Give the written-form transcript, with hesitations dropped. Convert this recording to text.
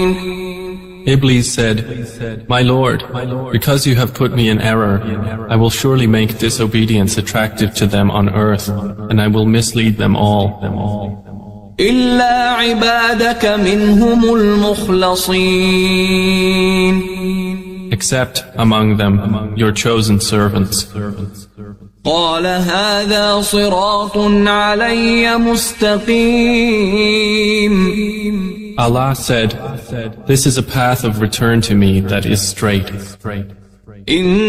Iblis said, "My Lord, because you have put me in error, I will surely make disobedience attractive to them on earth, and I will mislead them all. إلا عبادك منهم المخلصين. Except among them your chosen servants." قال هذا صراط علي مستقيم. Allah said, "This is a path of return to me that is straight."